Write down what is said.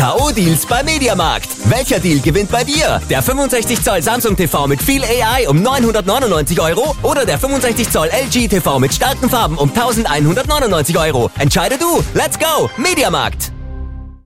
K.O.-Deals bei Mediamarkt. Welcher Deal gewinnt bei dir? Der 65 Zoll Samsung TV mit viel AI um 999 € oder der 65 Zoll LG TV mit starken Farben um 1199 €? Entscheide du. Let's go! Mediamarkt.